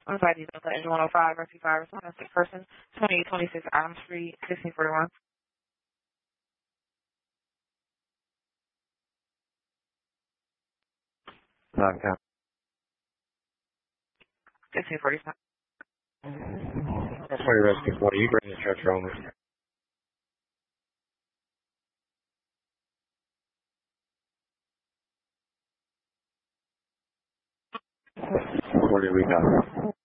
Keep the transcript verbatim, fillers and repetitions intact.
I'm sorry, Delta Engine one oh five, Rescue Fire Response, sick person, twenty-eight twenty-six Adams Street, sixteen forty-one. Nine count. sixteen forty-five. That's why you're rescue forty. You bring the stretcher only. Forty we got.